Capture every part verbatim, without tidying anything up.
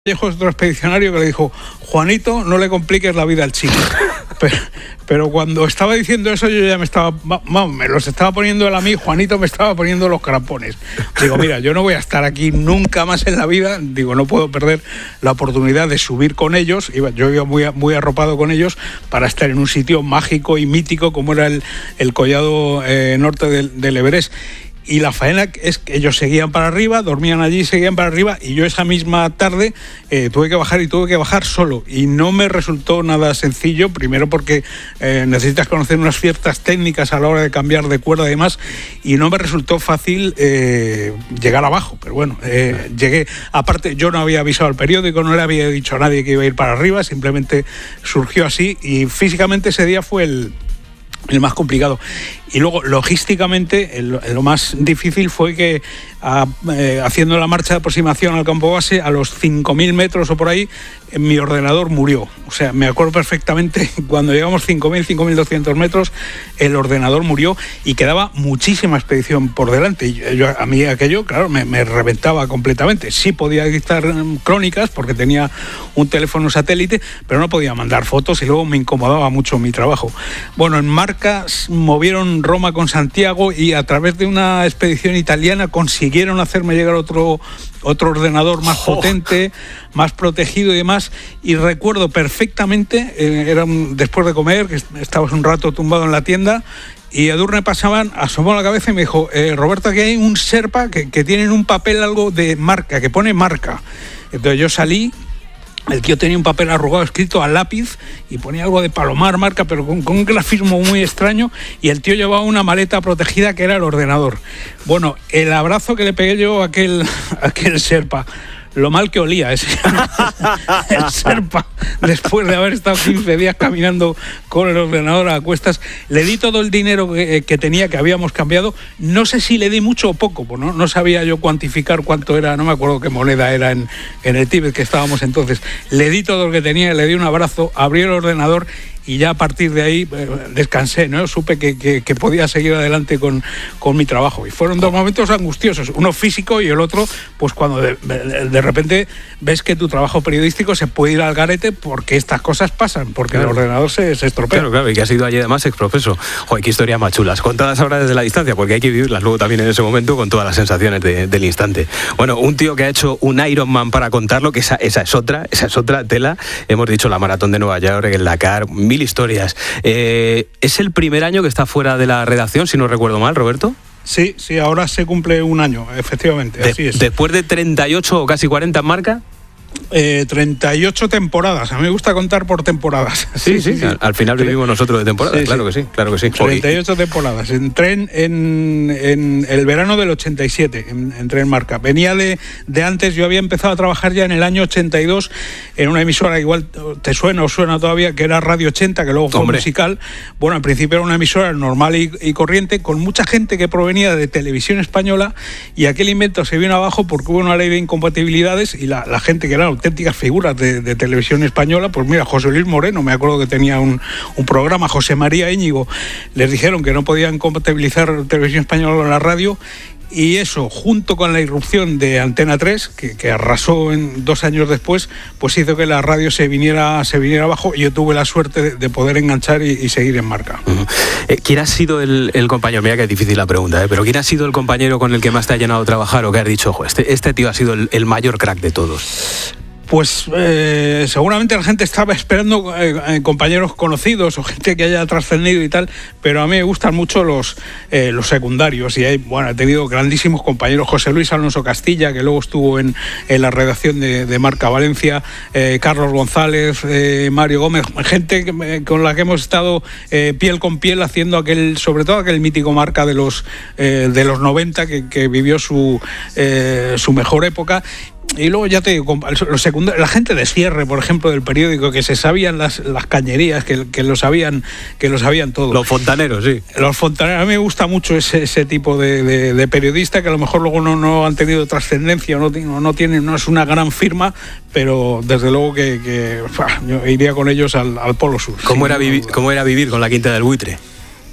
Vallejo es otro expedicionario que le dijo: Juanito, no le compliques la vida al chico. Pero, pero cuando estaba diciendo eso, yo ya me estaba, vamos, me los estaba poniendo él a mí, Juanito me estaba poniendo los crampones. Digo, mira, yo no voy a estar aquí nunca más en la vida, digo, no puedo perder la oportunidad de subir con ellos, yo iba muy, muy arropado con ellos para estar en un sitio mágico y mítico como era el, el collado eh, norte del, del Everest. Y la faena es que ellos seguían para arriba, dormían allí, seguían para arriba, y yo esa misma tarde eh, tuve que bajar y tuve que bajar solo. Y no me resultó nada sencillo, primero porque eh, necesitas conocer unas ciertas técnicas a la hora de cambiar de cuerda y demás, y no me resultó fácil eh, llegar abajo. Pero bueno, eh, llegué. Aparte, yo no había avisado al periódico, no le había dicho a nadie que iba a ir para arriba, simplemente surgió así, y físicamente ese día fue el... el más complicado. Y luego, logísticamente, el, lo más difícil fue que, a, eh, haciendo la marcha de aproximación al campo base, a los cinco mil metros o por ahí, eh, mi ordenador murió. O sea, me acuerdo perfectamente, cuando llegamos cinco mil, cinco mil doscientos metros, el ordenador murió y quedaba muchísima expedición por delante. Y yo, a mí aquello, claro, me, me reventaba completamente. Sí podía dictar crónicas porque tenía un teléfono satélite, pero no podía mandar fotos y luego me incomodaba mucho mi trabajo. Bueno, en marcas movieron Roma con Santiago y a través de una expedición italiana consiguieron hacerme llegar otro, otro ordenador más oh. potente, más protegido y demás. Y recuerdo perfectamente, eh, era un, después de comer, que estabas un rato tumbado en la tienda, y Edurne pasaban, asomó la cabeza y me dijo: eh, Roberto, aquí hay un Sherpa que, que tiene en un papel algo de marca, que pone marca. Entonces yo salí. El tío tenía un papel arrugado escrito a lápiz y ponía algo de Palomar marca, pero con, con un grafismo muy extraño, y el tío llevaba una maleta protegida que era el ordenador. Bueno, el abrazo que le pegué yo a aquel, a aquel Sherpa, lo mal que olía ese el Sherpa, después de haber estado quince días caminando con el ordenador a cuestas. Le di todo el dinero que, que tenía, que habíamos cambiado. No sé si le di mucho o poco, pues no, no sabía yo cuantificar cuánto era, no me acuerdo qué moneda era en, en el Tíbet que estábamos entonces. Le di todo lo que tenía, le di un abrazo, abrí el ordenador y ya a partir de ahí eh, descansé, ¿no? Supe que, que, que podía seguir adelante con, con mi trabajo. Y fueron dos momentos angustiosos, uno físico y el otro, pues cuando de, de, de repente ves que tu trabajo periodístico se puede ir al garete porque estas cosas pasan, porque claro, el ordenador se, se estropea. Claro, claro, y que has ido allí además exprofeso. Joder, qué historias más chulas, contadas ahora desde la distancia, porque hay que vivirlas luego también en ese momento con todas las sensaciones de, del instante. Bueno, un tío que ha hecho un Ironman para contarlo, que esa, esa es otra, esa es otra tela. Hemos dicho la maratón de Nueva York, el Dakar, mil historias. Eh, ¿Es el primer año que está fuera de la redacción, si no recuerdo mal, Roberto? Sí, sí, ahora se cumple un año, efectivamente, de, así es. Después de treinta y ocho o casi cuarenta en marca. Eh, treinta y ocho temporadas. A mí me gusta contar por temporadas. Sí, sí, sí, sí. Al, al final vivimos nosotros de temporadas, sí, claro sí. que sí, claro que sí. treinta y ocho temporadas. Entré en, en, en el verano del ochenta y siete, en, entré en marca. Venía de, de antes, yo había empezado a trabajar ya en el año ochenta y dos en una emisora, igual te suena o suena todavía, que era Radio ochenta, que luego fue Hombre. musical. Bueno, al principio era una emisora normal y, y corriente, con mucha gente que provenía de Televisión Española, y aquel invento se vino abajo porque hubo una ley de incompatibilidades y la, la gente que eran auténticas figuras de, de Televisión Española, pues mira, José Luis Moreno, me acuerdo que tenía un, un programa, José María Íñigo, les dijeron que no podían compatibilizar Televisión Española en la radio, y eso, junto con la irrupción de Antena tres, que, que arrasó en dos años después, pues hizo que la radio se viniera, se viniera abajo, y yo tuve la suerte de, de poder enganchar y, y seguir en marca. Uh-huh. Eh, ¿Quién ha sido el, el compañero? Mira que es difícil la pregunta, ¿eh? Pero ¿quién ha sido el compañero con el que más te ha llenado de trabajar, o que has dicho, ojo, este, este tío ha sido el, el mayor crack de todos? Pues eh, seguramente la gente estaba esperando eh, eh, compañeros conocidos o gente que haya trascendido y tal, pero a mí me gustan mucho los, eh, los secundarios, y hay, bueno, he tenido grandísimos compañeros. José Luis Alonso Castilla, que luego estuvo en, en la redacción de, de Marca Valencia, eh, Carlos González, eh, Mario Gómez, gente que, con la que hemos estado eh, piel con piel haciendo aquel, sobre todo aquel mítico Marca de los, eh, de los noventa, que, que vivió su, eh, su mejor época. Y luego ya te digo, los secundarios, la gente de cierre, por ejemplo, del periódico, que se sabían las, las cañerías, que, que lo sabían, que lo sabían todo. Los fontaneros, sí. Los fontaneros, a mí me gusta mucho ese, ese tipo de, de, de periodista, que a lo mejor luego no, no han tenido trascendencia, o no, no tienen, no es una gran firma, pero desde luego que, que yo iría con ellos al, al Polo Sur. ¿Cómo, era vivir, ¿Cómo era vivir con la Quinta del Buitre?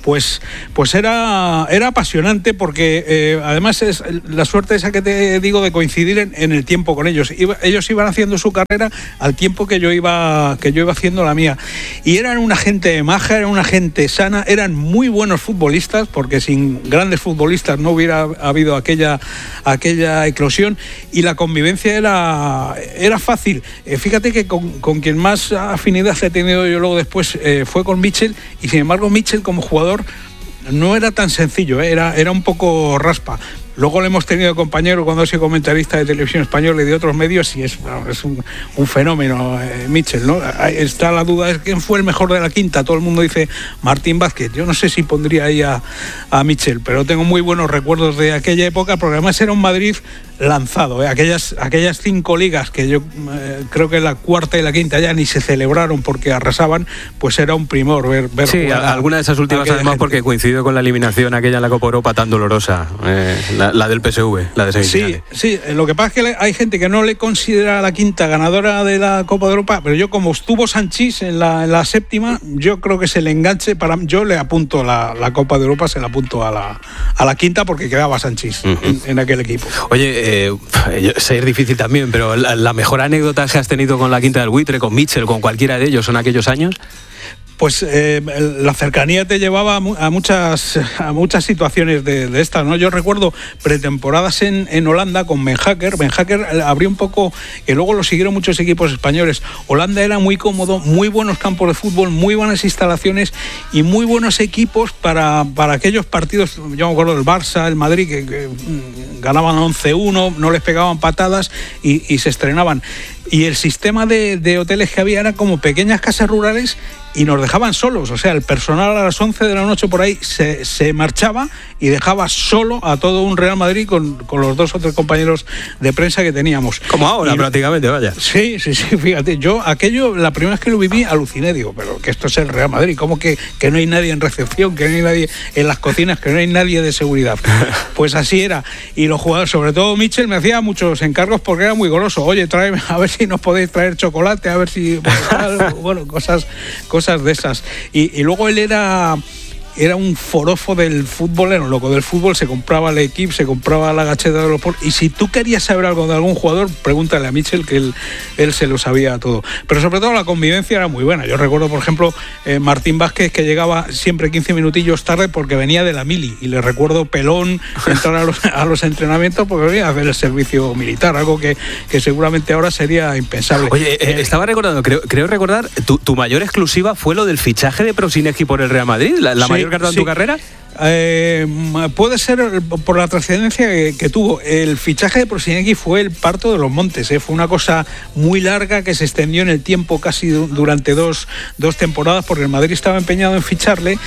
pues, pues era, era apasionante porque eh, además es la suerte esa que te digo de coincidir en, en el tiempo con ellos. Iba, ellos iban haciendo su carrera al tiempo que yo iba que yo iba haciendo la mía. Y eran una gente maja, eran una gente sana, eran muy buenos futbolistas, porque sin grandes futbolistas no hubiera habido aquella, aquella eclosión, y la convivencia era, era fácil. Eh, fíjate que con, con quien más afinidad he tenido yo luego después eh, fue con Mitchell, y sin embargo Mitchell como jugador no era tan sencillo, ¿eh? era, era un poco raspa. Luego le hemos tenido compañero cuando ha sido comentarista de televisión española y de otros medios, y es, es un, un fenómeno, eh, Mitchell, ¿no? Está la duda de quién fue el mejor de la quinta. Todo el mundo dice Martín Vázquez. Yo no sé si pondría ahí a, a Mitchell, pero tengo muy buenos recuerdos de aquella época, porque además era un Madrid lanzado, ¿eh? aquellas, aquellas cinco ligas que yo eh, creo que la cuarta y la quinta ya ni se celebraron porque arrasaban, pues era un primor ver, ver sí, jugar a, alguna de esas últimas además gente. Porque coincidió con la eliminación aquella en la Copa Europa tan dolorosa, eh, la, la del P S V, la de semifinales. Sí, sí, lo que pasa es que hay gente que no le considera la quinta ganadora de la Copa de Europa, pero yo como estuvo Sanchís en la, en la séptima, yo creo que se le enganche, para yo le apunto la, la Copa de Europa, se la apunto a la, a la quinta porque quedaba Sanchís uh-huh. en, en aquel equipo. Oye, Eh, sé es difícil también, pero la, la mejor anécdota que has tenido con la Quinta del Buitre, con Mitchell, con cualquiera de ellos en aquellos años. Pues eh, la cercanía te llevaba a muchas a muchas situaciones de, de estas, ¿no? Yo recuerdo pretemporadas en, en Holanda con Ben Hacker. Ben Hacker abrió un poco, y luego lo siguieron muchos equipos españoles. Holanda era muy cómodo, muy buenos campos de fútbol, muy buenas instalaciones y muy buenos equipos para, para aquellos partidos. Yo me acuerdo del Barça, el Madrid, que, que ganaban once uno, no les pegaban patadas y, y se estrenaban. Y el sistema de, de hoteles que había era como pequeñas casas rurales y nos dejaban solos, o sea, el personal a las once de la noche por ahí se, se marchaba y dejaba solo a todo un Real Madrid con, con los dos o tres compañeros de prensa que teníamos. Como ahora, y, prácticamente, vaya. Sí, sí, sí, fíjate, yo aquello, la primera vez que lo viví, aluciné, digo, pero que esto es el Real Madrid, ¿cómo que, que no hay nadie en recepción, que no hay nadie en las cocinas, que no hay nadie de seguridad? Pues así era, y los jugadores, sobre todo Mitchell, me hacía muchos encargos porque era muy goloso. Oye, tráeme, a ver si nos podéis traer chocolate, a ver si, bueno, bueno cosas, cosas de esas. Y, y luego él era... era un forofo del fútbol, era un loco del fútbol, se compraba el equipo, se compraba la gacheta de los por... y si tú querías saber algo de algún jugador, pregúntale a Mitchell, que él, él se lo sabía todo. Pero sobre todo la convivencia era muy buena. Yo recuerdo, por ejemplo, eh, Martín Vázquez, que llegaba siempre quince minutillos tarde porque venía de la mili, y le recuerdo pelón entrar a los, a los entrenamientos porque venía a hacer el servicio militar, algo que, que seguramente ahora sería impensable. Oye, eh, estaba recordando, creo, creo recordar, tu, tu mayor exclusiva fue lo del fichaje de Prosinecki por el Real Madrid, la, la sí. mayor carta en sí. tu carrera. Eh, puede ser por la trascendencia que, que tuvo. El fichaje de Prosinecki fue el parto de los montes, ¿eh? Fue una cosa muy larga que se extendió en el tiempo casi durante dos, dos temporadas, porque el Madrid estaba empeñado en ficharle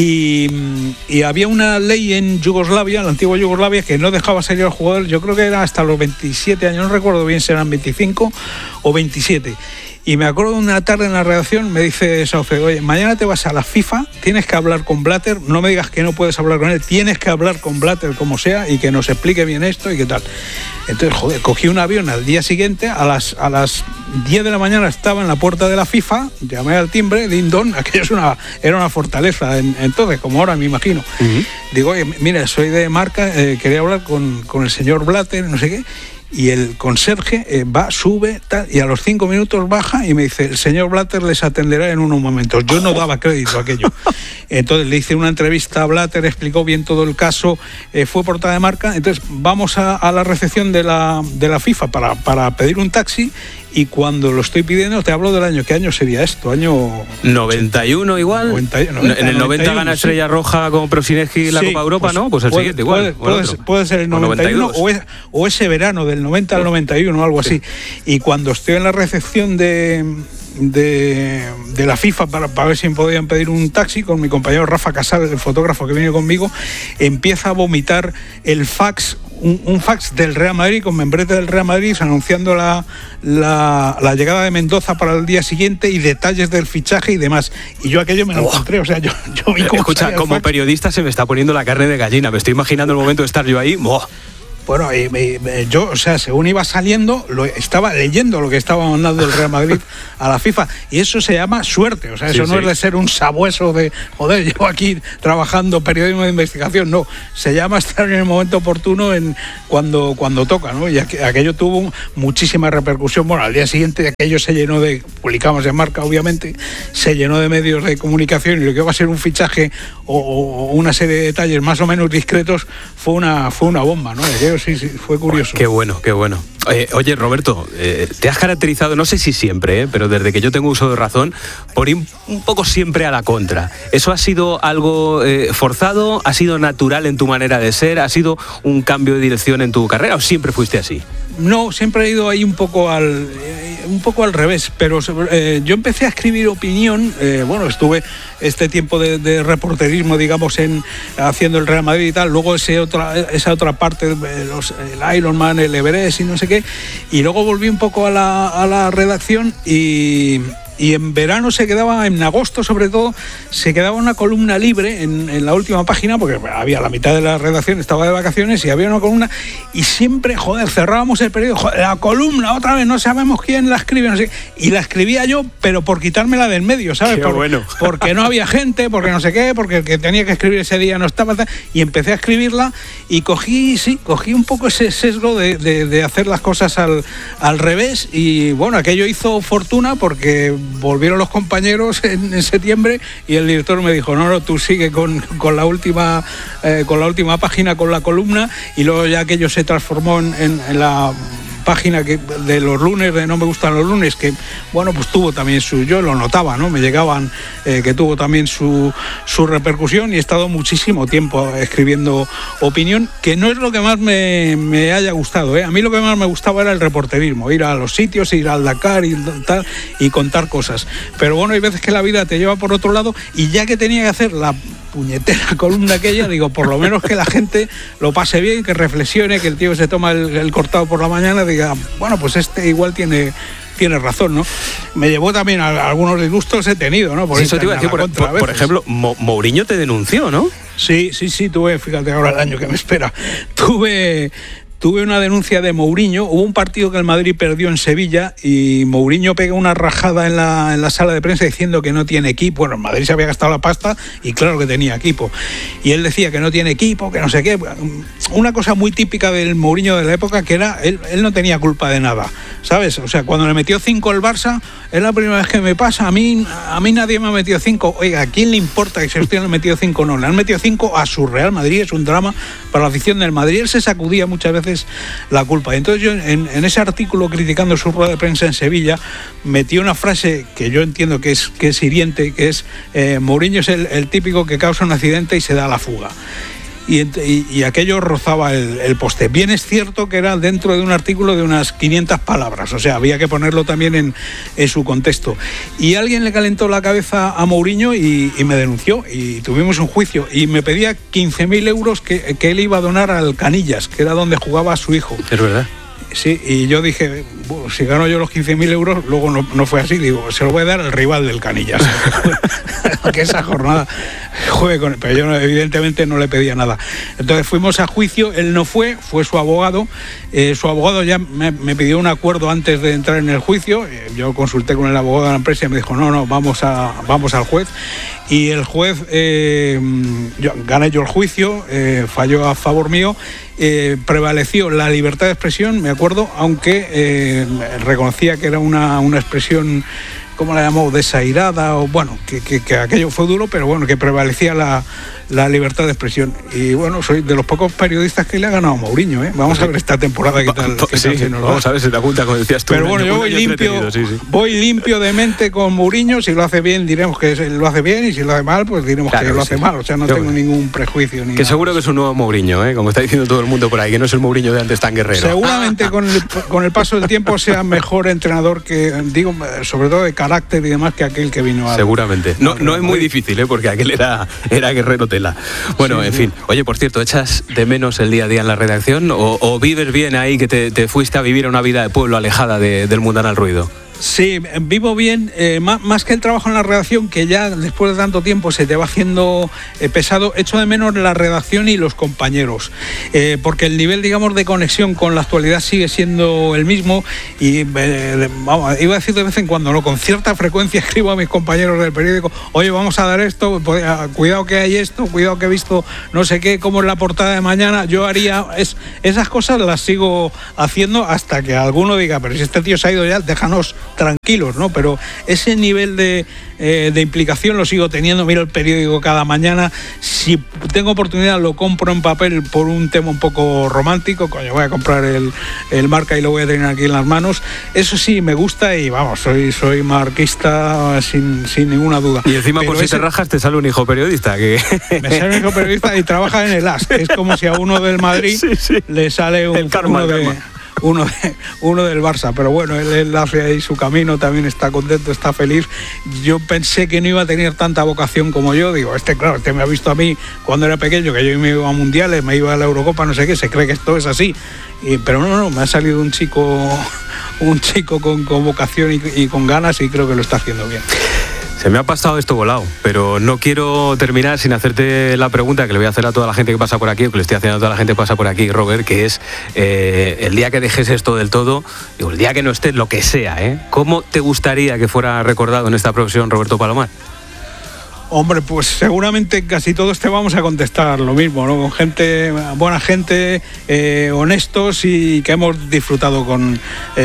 y, y había una ley en Yugoslavia, la antigua Yugoslavia, que no dejaba salir al jugador. Yo creo que era hasta los veintisiete años, no recuerdo bien si eran veinticinco o veintisiete. Y me acuerdo una tarde en la redacción, me dice Sauce, oye, mañana te vas a la FIFA, tienes que hablar con Blatter, no me digas que no puedes hablar con él, tienes que hablar con Blatter como sea y que nos explique bien esto y qué tal. Entonces, joder, cogí un avión al día siguiente, a las, a las diez de la mañana estaba en la puerta de la FIFA, llamé al timbre, din don, aquello es una, era una fortaleza en, entonces, como ahora me imagino. Uh-huh. Digo, oye, mira, soy de Marca, eh, quería hablar con, con el señor Blatter, no sé qué. Y el conserje eh, va, sube, tal, y a los cinco minutos baja y me dice, el señor Blatter les atenderá en unos momentos. Yo no daba crédito a aquello. Entonces le hice una entrevista a Blatter, explicó bien todo el caso, eh, fue portada de Marca. Entonces vamos a, a la recepción de la, de la FIFA para, para pedir un taxi, y cuando lo estoy pidiendo te hablo del año. ¿Qué año sería esto? Año noventa y uno igual. noventa, noventa, en el noventa noventa y uno, gana Estrella sí. Roja con Prosinecki la sí, Copa Europa, pues, ¿no? Pues el puede, siguiente igual. Puede, puede, puede ser el noventa y uno o, es, o ese verano del noventa al noventa y uno, algo así. Sí. Y cuando estoy en la recepción de... De, de la FIFA para, para ver si me podían pedir un taxi, con mi compañero Rafa Casal, el fotógrafo que viene conmigo, empieza a vomitar el fax, un, un fax del Real Madrid, con membrete del Real Madrid, anunciando la, la, la llegada de Mendoza para el día siguiente y detalles del fichaje y demás. Y yo aquello me lo oh. encontré, o sea, yo, yo vi cómo Escucha, como fax. Periodista se me está poniendo la carne de gallina, me estoy imaginando el momento de estar yo ahí. ¡Oh! Bueno, y, y, yo, o sea, según iba saliendo, lo, estaba leyendo lo que estaba mandando el Real Madrid a la FIFA, y eso se llama suerte. O sea, eso sí, no sí. es de ser un sabueso de, joder, llevo aquí trabajando periodismo de investigación, no. Se llama estar en el momento oportuno en cuando, cuando toca, ¿no? Y aqu- aquello tuvo muchísima repercusión. Bueno, al día siguiente aquello se llenó de, publicamos en Marca, obviamente, se llenó de medios de comunicación, y lo que va a ser un fichaje o, o una serie de detalles más o menos discretos fue una, fue una bomba, ¿no? Aquello sí, sí, fue curioso. Qué bueno, qué bueno. Eh, oye, Roberto, eh, te has caracterizado, no sé si siempre, eh, pero desde que yo tengo uso de razón, por ir un poco siempre a la contra. ¿Eso ha sido algo eh, forzado? ¿Ha sido natural en tu manera de ser? ¿Ha sido un cambio de dirección en tu carrera o siempre fuiste así? No, siempre he ido ahí un poco al eh, un poco al revés, pero eh, yo empecé a escribir opinión, eh, bueno, estuve este tiempo de, de reporterismo, digamos, en haciendo el Real Madrid y tal, luego ese otra, esa otra parte, los, el Ironman, el Everest y no sé qué, y luego volví un poco a la, a la redacción y... Y en verano se quedaba, en agosto sobre todo, se quedaba una columna libre en, en la última página, porque había la mitad de la redacción, estaba de vacaciones y había una columna, y siempre, joder, cerrábamos el periódico, joder, la columna otra vez, no sabemos quién la escribe, no sé, y la escribía yo, pero por quitármela del medio, ¿sabes? Qué por, bueno. Porque no había gente, porque no sé qué, porque el que tenía que escribir ese día no estaba, y empecé a escribirla y cogí, sí, cogí un poco ese sesgo de, de, de hacer las cosas al, al revés, y bueno, aquello hizo fortuna porque volvieron los compañeros en, en septiembre y el director me dijo, no, no, tú sigue con, con la última eh, con la última página, con la columna, y luego ya aquello se transformó en, en, en la página que, de los lunes, de No me gustan los lunes, que bueno, pues tuvo también su, yo lo notaba, ¿no? Me llegaban eh, que tuvo también su, su repercusión, y he estado muchísimo tiempo escribiendo opinión, que no es lo que más me, me haya gustado, ¿eh? A mí lo que más me gustaba era el reporterismo, ir a los sitios, ir al Dakar y tal, y contar cosas. Pero bueno, hay veces que la vida te lleva por otro lado, y ya que tenía que hacer la puñetera columna aquella, digo, por lo menos que la gente lo pase bien, que reflexione, que el tío se toma el, el cortado por la mañana, diga, bueno, pues este igual tiene tiene razón, ¿no? Me llevó también a, a algunos disgustos, he tenido, ¿no? Por sí, eso te iba a decir, por, por, por ejemplo, Mo, Mourinho te denunció, ¿no? Sí, sí, sí, tuve, fíjate ahora el año que me espera, tuve... Tuve una denuncia de Mourinho. Hubo un partido que el Madrid perdió en Sevilla y Mourinho pega una rajada en la, en la sala de prensa diciendo que no tiene equipo. Bueno, el Madrid se había gastado la pasta y claro que tenía equipo. Y él decía que no tiene equipo, que no sé qué. Una cosa muy típica del Mourinho de la época, que era, él, él no tenía culpa de nada, ¿sabes? O sea, cuando le metió cinco el Barça, es la primera vez que me pasa. A mí, a mí nadie me ha metido cinco. Oiga, ¿a quién le importa que se le han metido cinco? No, le han metido cinco a su Real Madrid. Es un drama para la afición del Madrid. Él se sacudía muchas veces la culpa. Y entonces yo en, en ese artículo criticando su rueda de prensa en Sevilla metí una frase que yo entiendo que es, que es hiriente, que es eh, Mourinho es el, el típico que causa un accidente y se da la fuga. Y, y, y aquello rozaba el, el poste. Bien es cierto que era dentro de un artículo de unas quinientas palabras, o sea, había que ponerlo también en, en su contexto. Y alguien le calentó la cabeza a Mourinho y, y me denunció, y tuvimos un juicio, y me pedía quince mil euros que, que él iba a donar al Canillas, que era donde jugaba su hijo. Es verdad. Sí, y yo dije, bueno, si gano yo los quince mil euros, luego no, no fue así, digo, se lo voy a dar al rival del Canillas. Que esa jornada juegue con él, pero yo no, evidentemente no le pedía nada. Entonces fuimos a juicio, él no fue, fue su abogado, eh, su abogado ya me, me pidió un acuerdo antes de entrar en el juicio, eh, yo consulté con el abogado de la empresa y me dijo, no, no, vamos, a, vamos al juez. Y el juez, eh, yo, gané yo el juicio, eh, falló a favor mío, eh, prevaleció la libertad de expresión, me acuerdo, aunque eh, reconocía que era una, una expresión, ¿cómo la llamó? Desairada, o bueno, que, que, que aquello fue duro, pero bueno, que prevalecía la, la libertad de expresión. Y bueno, soy de los pocos periodistas que le ha ganado a Mourinho, ¿eh? Vamos a ver esta temporada qué tal. Qué sí, tal se nos vamos da. a ver si te apunta, como decías tú. Pero bueno, yo voy limpio, sí, sí. voy limpio de mente con Mourinho. Si lo hace bien, diremos que lo hace bien, y si lo hace mal, pues diremos claro, que lo sí. hace mal. O sea, no Pero tengo bueno. ningún prejuicio. Ni que nada. Seguro que es un nuevo Mourinho, ¿eh? Como está diciendo todo el mundo por ahí, que no es el Mourinho de antes tan guerrero. Seguramente ah, con, el, con el paso del tiempo sea mejor entrenador, que digo, sobre todo de carácter y demás, que aquel que vino a... Seguramente. No, no es muy difícil, ¿eh? Porque aquel era, era guerrero tela. Bueno, sí, en sí. fin. Oye, por cierto, ¿echas de menos el día a día en la redacción? ¿O, o vives bien ahí, que te, te fuiste a vivir una vida de pueblo alejada de, del mundanal ruido? Sí, vivo bien, eh, más, más que el trabajo en la redacción, que ya después de tanto tiempo se te va haciendo eh, pesado, echo de menos la redacción y los compañeros, eh, porque el nivel, digamos, de conexión con la actualidad sigue siendo el mismo y, eh, vamos, iba a decir de vez en cuando, ¿no? Con cierta frecuencia escribo a mis compañeros del periódico, oye, vamos a dar esto, cuidado que hay esto, cuidado que he visto no sé qué, cómo es la portada de mañana, yo haría, es, esas cosas las sigo haciendo hasta que alguno diga, pero si este tío se ha ido ya, déjanos tranquilos, ¿no? Pero ese nivel de, eh, de implicación lo sigo teniendo. Miro el periódico cada mañana, si tengo oportunidad lo compro en papel por un tema un poco romántico, coño, voy a comprar el, el Marca y lo voy a tener aquí en las manos. Eso sí me gusta y vamos, soy, soy marquista sin, sin ninguna duda. Y encima pero por si ese, te rajas te sale un hijo periodista que... me sale un hijo periodista y trabaja en el A S, es como si a uno del Madrid sí, sí. le sale un, el karma, uno de... el karma. Uno, de, uno del Barça, pero bueno, él, él hace ahí su camino, también está contento, está feliz. Yo pensé que no iba a tener tanta vocación como yo, digo, este claro, este me ha visto a mí cuando era pequeño, que yo me iba a mundiales, me iba a la Eurocopa, no sé qué, se cree que esto es así, y, pero no, no, me ha salido un chico, un chico con, con vocación y, y con ganas y creo que lo está haciendo bien. Se me ha pasado esto volado, pero no quiero terminar sin hacerte la pregunta que le voy a hacer a toda la gente que pasa por aquí, o que le estoy haciendo a toda la gente que pasa por aquí, Robert, que es eh, el día que dejes esto del todo, digo, el día que no estés, lo que sea, ¿eh? ¿Cómo te gustaría que fuera recordado en esta profesión Roberto Palomar? Hombre, pues seguramente casi todos te vamos a contestar lo mismo, ¿no? Con gente, buena gente, eh, honestos y que hemos disfrutado con,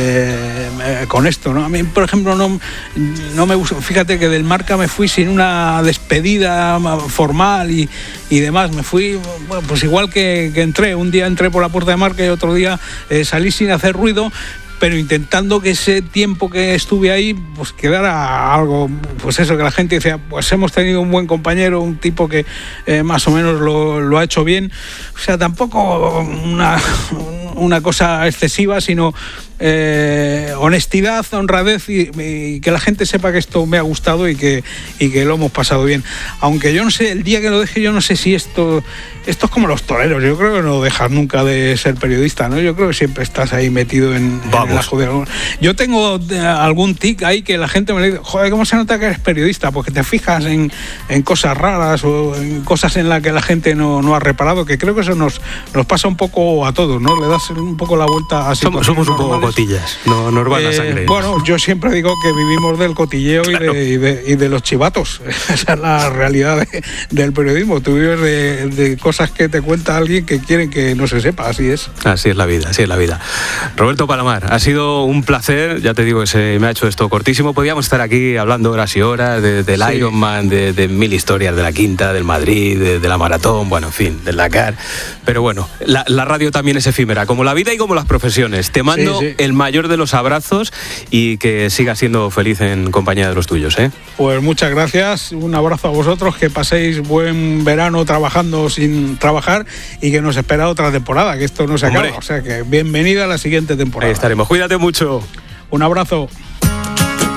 eh, con esto, ¿no? A mí, por ejemplo, no, no me gusta, fíjate que del Marca me fui sin una despedida formal y, y demás, me fui, bueno, pues igual que, que entré, un día entré por la puerta de Marca y otro día eh, salí sin hacer ruido, pero intentando que ese tiempo que estuve ahí pues quedara algo, pues eso, que la gente decía, pues hemos tenido un buen compañero, un tipo que eh, más o menos lo, lo ha hecho bien, o sea, tampoco una, una cosa excesiva, sino eh, honestidad, honradez y, y que la gente sepa que esto me ha gustado y que, y que lo hemos pasado bien. Aunque yo no sé, el día que lo deje, yo no sé si esto, esto es como los toreros, yo creo que no dejas nunca de ser periodista, ¿no? Yo creo que siempre estás ahí metido en, en el ajo de algún... Yo tengo algún tic ahí que la gente me dice, joder, ¿cómo se nota que eres periodista? Porque te fijas en, en cosas raras o en cosas en las que la gente no, no ha reparado, que creo que eso nos, nos pasa un poco a todos, ¿no? Le das un poco la vuelta a situaciones Somos, somos un poco cotillas, no nos van a eh, sangre. Bueno, yo siempre digo que vivimos del cotilleo claro. y, de, y, de, y de los chivatos. Esa es la realidad de, del periodismo. Tú vives de, de cosas que te cuenta alguien que quieren que no se sepa, así es. Así es la vida, así es la vida. Roberto Palomar, ha sido un placer, ya te digo que se me ha hecho esto cortísimo. Podríamos estar aquí hablando horas y horas de, del sí. Ironman, de, de mil historias, de la Quinta, del Madrid, de, de la Maratón, bueno, en fin, del Dakar. Pero bueno, la, la radio también es efímera, como la vida y como las profesiones. Te mando sí, sí. el mayor de los abrazos y que sigas siendo feliz en compañía de los tuyos, ¿eh? Pues muchas gracias, un abrazo a vosotros, que paséis buen verano trabajando sin trabajar y que nos espera otra temporada, que esto no se acaba. O sea que bienvenida a la siguiente temporada. Ahí estaremos, cuídate mucho. Un abrazo.